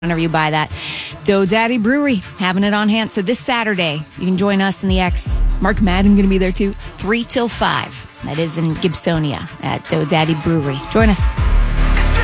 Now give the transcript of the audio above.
whenever you buy that. Dough Daddy Brewery, having it on hand. So this Saturday, you can join us in the X. Mark Madden going to be there too. 3 till 5. That is in Gibsonia at Dough Daddy Brewery. Join us.